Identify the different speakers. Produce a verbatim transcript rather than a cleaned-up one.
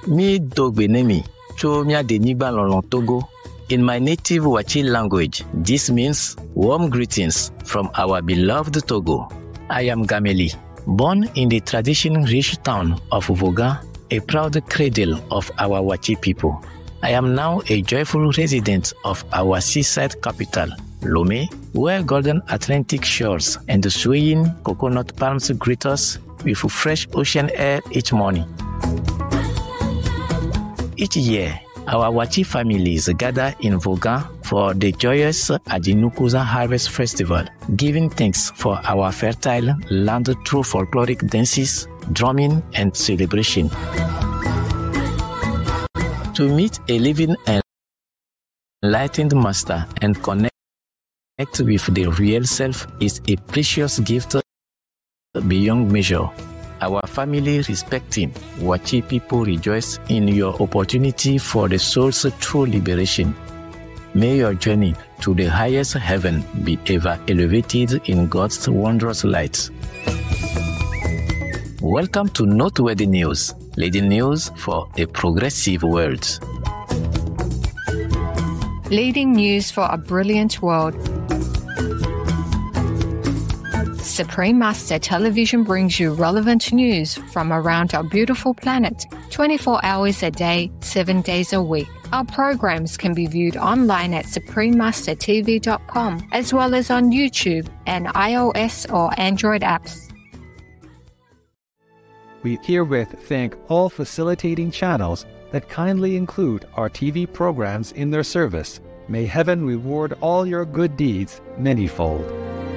Speaker 1: Mi dogbenemi, cho mia denigba lolong Togo. In my native Wachi language, this means warm greetings from our beloved Togo. I am Gameli, born in the tradition-rich town of Vogan, a proud cradle of our Wachi people. I am now a joyful resident of our seaside capital, Lomé, where golden Atlantic shores and the swaying coconut palms greet us with fresh ocean air each morning. Each year, our Wachi families gather in Vogan for the joyous Ajinukuza Harvest Festival, giving thanks for our fertile land through folkloric dances, drumming, and celebration. To meet a living and enlightened master and connect with the real self is a precious gift beyond measure. Our family respecting Wachi people rejoice in your opportunity for the soul's true liberation. May your journey to the highest heaven be ever elevated in God's wondrous light. Welcome to Noteworthy News, leading news for a progressive world.
Speaker 2: Leading news for a brilliant world. Supreme Master Television brings you relevant news from around our beautiful planet, twenty-four hours a day, seven days a week. Our programs can be viewed online at supreme master t v dot com, as well as on YouTube and iOS or Android apps.
Speaker 3: We herewith thank all facilitating channels that kindly include our T V programs in their service. May heaven reward all your good deeds manyfold.